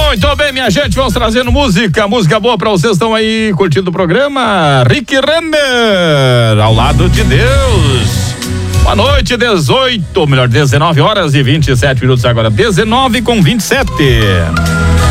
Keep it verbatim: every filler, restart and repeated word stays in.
Muito bem, minha gente, vamos trazendo música, música boa pra vocês, estão aí curtindo o programa. Rick Renner, ao lado de Deus. Boa noite, dezoito, ou melhor, dezenove horas e vinte e sete minutos agora, dezenove com vinte e sete.